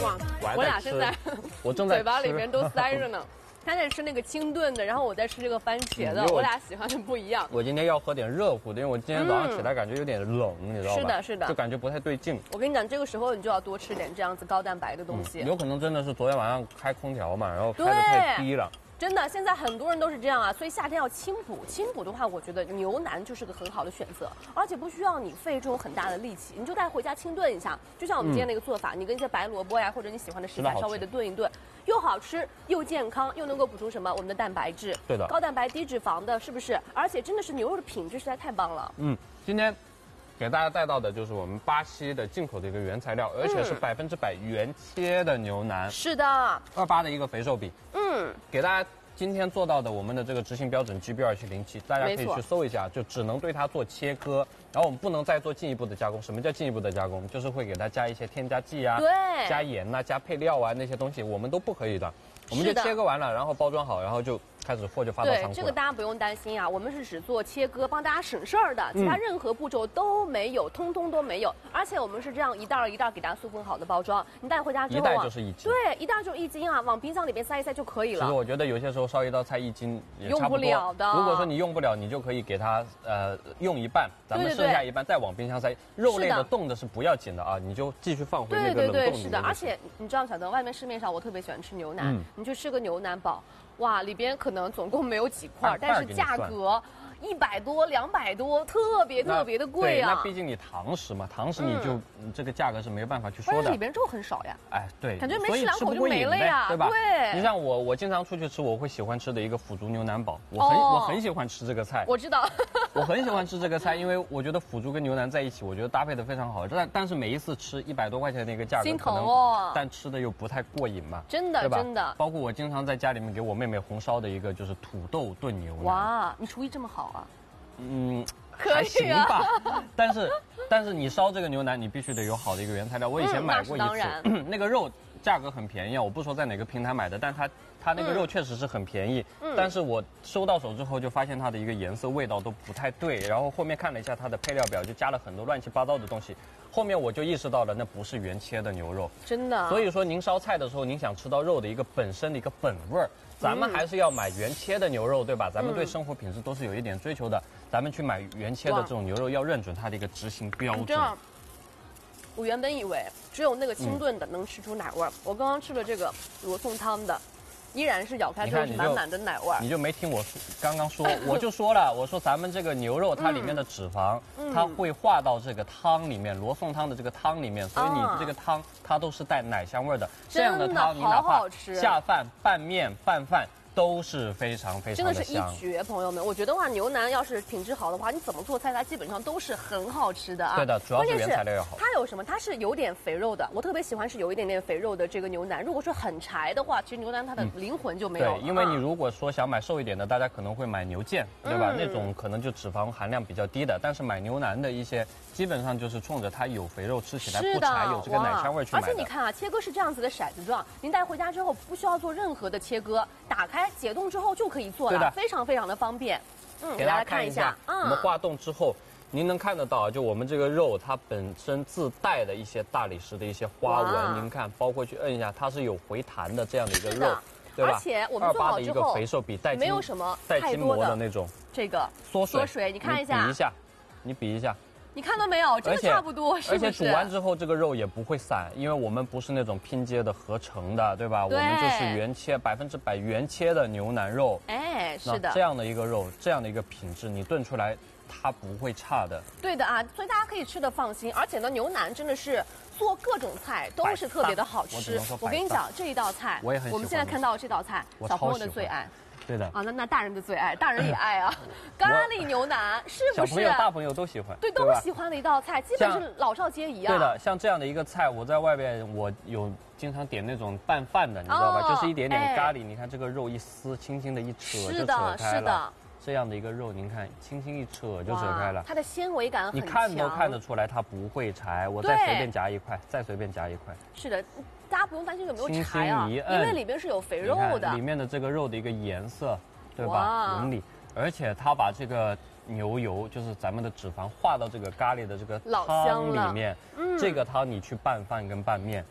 哇，我俩现在我正在嘴巴里面都塞着呢。他在吃那个清炖的，然后我在吃这个番茄的，我俩喜欢的不一样。 我今天要喝点热乎的，因为我今天早上起来感觉有点冷，你知道吧？ 是的，是的， 就感觉不太对劲。 我跟你讲，这个时候你就要多吃点这样子高蛋白的东西。 有可能真的是昨天晚上开空调嘛，然后开的太低了。 真的，现在很多人都是这样啊，所以夏天要清补。清补的话，我觉得牛腩就是个很好的选择，而且不需要你费这种很大的力气，你就带回家清炖一下。就像我们今天那个做法，你跟一些白萝卜呀，或者你喜欢的食材稍微的炖一炖，又好吃又健康，又能够补充什么我们的蛋白质。 对的， 高蛋白低脂肪的，是不是？而且真的是牛肉的品质实在太棒了。 今天给大家带到的就是我们巴西的进口的一个原材料，而且是100%原切的牛腩。 是的 ，28的一个肥瘦比。给大家今天做到的我们的这个执行标准 GB2707，大家可以去搜一下，就只能对它做切割，然后我们不能再做进一步的加工。什么叫进一步的加工？就是会给它加一些添加剂啊， 对， 加盐呐、加配料啊，那些东西我们都不可以的。我们就切割完了，然后包装好，然后就开始货就发到仓库了。 对，这个大家不用担心啊，我们是只做切割，帮大家省事儿的，其他任何步骤都没有，通通都没有。而且我们是这样一袋一袋给大家塑封好的包装，你带回家之后一袋就是1斤。 对，一袋就1斤啊，往冰箱里边塞一塞就可以了。 其实我觉得有些时候烧一道菜1斤也差用不了的。 如果说你用不了，你就可以给它用一半，咱们剩下一半再往冰箱塞。肉类的冻的是不要紧的啊，你就继续放回那个冷冻里面。 是的，而且你知道小邓，外面市面上我特别喜欢吃牛腩，你去吃个牛腩堡，哇，里边可能总共没有几块，但是价格100多、200多，特别的贵啊。 那毕竟你堂食嘛，堂食你就这个价格是没有办法去说的。 而且里边肉很少呀。 哎，对， 感觉没吃2口就没了呀， 对吧？ 对。 你像我经常出去吃，我会喜欢吃的一个腐竹牛腩堡，我很喜欢吃这个菜。 我知道。 我很喜欢吃这个菜，因为我觉得腐竹跟牛腩在一起，我觉得搭配的非常好。但是每一次吃100多块钱的一个价格， 心疼哦。 但吃的又不太过瘾嘛。 真的，真的。 包括我经常在家里面给我妹妹红烧的一个就是土豆炖牛腩。 哇，你厨艺这么好啊？ 还行吧。但是你烧这个牛腩，你必须得有好的一个原材料。我以前买过一次，那个肉价格很便宜啊，我不说在哪个平台买的，但它那个肉确实是很便宜。但是我收到手之后就发现它的一个颜色、味道都不太对，然后后面看了一下它的配料表，就加了很多乱七八糟的东西。后面我就意识到了，那不是原切的牛肉， 真的。 所以说您烧菜的时候，您想吃到肉的一个本身的一个本味儿，咱们还是要买原切的牛肉，对吧？咱们对生活品质都是有一点追求的，咱们去买原切的这种牛肉，要认准它的一个执行标准。 我原本以为只有那个清炖的能吃出奶味儿，我刚刚吃了这个罗宋汤的。依然是咬开之后是满满的奶味儿。 你就没听我刚刚说，我就说了，我说咱们这个牛肉它里面的脂肪，它会化到这个汤里面，罗宋汤的这个汤里面，所以你这个汤它都是带奶香味的。这样的汤你哪怕下饭、拌面、拌饭。都是非常的香， 真的是一绝，朋友们。我觉得话，牛腩要是品质好的话，你怎么做菜，它基本上都是很好吃的啊。 对的，主要是原材料要好。 它有什么？它是有点肥肉的，我特别喜欢是有一点点肥肉的这个牛腩。如果说很柴的话，其实牛腩它的灵魂就没有了。 对，因为你如果说想买瘦一点的，大家可能会买牛腱，对吧？那种可能就脂肪含量比较低的。但是买牛腩的一些，基本上就是冲着它有肥肉，吃起来不柴，有这个奶香味去买的。 而且你看啊，切割是这样子的骰子状，您带回家之后不需要做任何的切割，打开解冻之后就可以做了，非常的方便。 给大家看一下，我们化冻之后，您能看得到，就我们这个肉它本身自带的一些大理石的一些花纹，您看，包括去摁一下，它是有回弹的这样的一个肉，对吧？ 而且我们做好之后， 一个肥瘦比没有什么带筋膜的那种， 这个缩水， 你看一下， 你比一下。 你看到没有？真的差不多， 而且煮完之后，这个肉也不会散，因为我们不是那种拼接的合成的，对吧？我们就是原切100%原切的牛腩肉。 哎，是的。 这样的一个肉，这样的一个品质，你炖出来它不会差的。 对的啊，所以大家可以吃得放心。而且呢，牛腩真的是做各种菜都是特别的好吃。我跟你讲，这一道菜， 我也很喜欢。 我们现在看到这道菜，小朋友的最爱。 对的啊，那大人的最爱，大人也爱啊，咖喱牛腩是不是？ 小朋友、大朋友都喜欢， 对，都喜欢的一道菜，基本是老少皆宜啊。 对的，像这样的一个菜，我在外边我有经常点那种拌饭的，你知道吧？就是一点点咖喱，你看这个肉一撕，轻轻的一扯就扯开了。这样的一个肉，您看，轻轻一扯就扯开了， 它的纤维感很强， 你看都看得出来它不会柴。我再随便夹一块，再随便夹一块。 是的，大家不用担心有没有柴啊，因为里边是有肥肉的。 里面的这个肉的一个颜色，对吧？纹理，而且它把这个牛油，就是咱们的脂肪，化到这个咖喱的这个汤里面。这个汤你去拌饭跟拌面。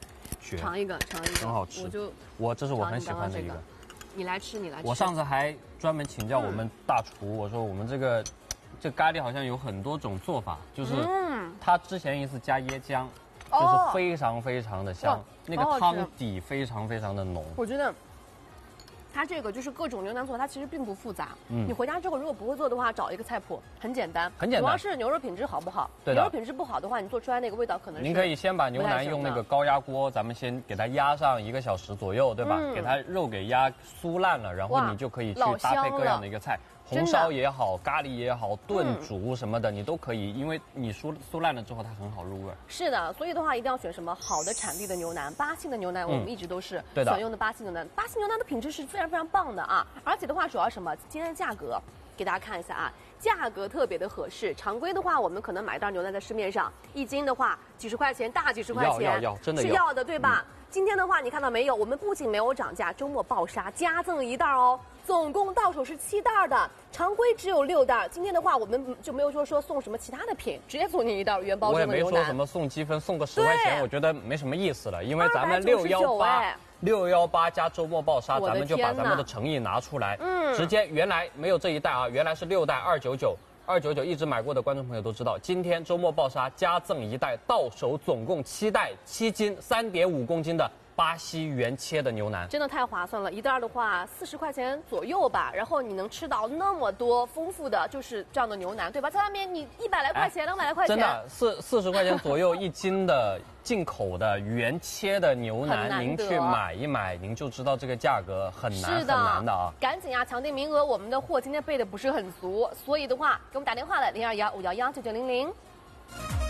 绝。 尝一个， 很好吃。这是我很喜欢的一个。 你来吃。 我上次还专门请教我们大厨，我说我们这咖喱好像有很多种做法，就是他之前一次加椰浆，就是非常非常的香，那个汤底非常非常的浓。 我觉得。它这个就是各种牛腩做，它其实并不复杂。你回家之后如果不会做的话，找一个菜谱，很简单。主要是牛肉品质好不好。 对的。 牛肉品质不好的话，你做出来那个味道可能是。 您可以先把牛腩用那个高压锅，咱们先给它压上1个小时左右，对吧？给它肉给压酥烂了，然后你就可以去搭配各样的一个菜。红烧也好，咖喱也好，炖煮什么的你都可以，因为你酥烂了之后它很好入味。 是的，所以的话一定要选什么好的产地的牛腩，巴西的牛腩我们一直都是选用的巴西牛腩。巴西牛腩的品质是非常非常棒的啊，而且的话主要什么？今天的价格给大家看一下啊，价格特别的合适。常规的话我们可能买到牛腩在市面上1斤的话几十块钱，大几十块钱， 真的是要的对吧？今天的话你看到没有？我们不仅没有涨价，周末暴杀，加赠1袋哦。总共到手是7袋的，常规只有6袋。今天的话，我们就没有说送什么其他的品，直接送你1袋原包装的牛腩。 我也没说什么送积分，送个10块钱，我觉得没什么意思了，因为咱们618加周末暴杀，咱们就把咱们的诚意拿出来，直接原来没有这1袋啊，原来是6袋299，299一直买过的观众朋友都知道，今天周末暴杀加赠1袋，到手总共7袋，7斤3.5公斤的。巴西原切的牛腩真的太划算了，1袋的话40块钱左右吧，然后你能吃到那么多丰富的就是这样的牛腩，对吧？在外面你100来块钱、200来块钱， 真的40块钱左右1斤的进口的原切的牛腩，您去买一买，您就知道这个价格很难的啊！ 赶紧啊，抢订名额，我们的货今天备的不是很足，所以的话给我们打电话来0215119900。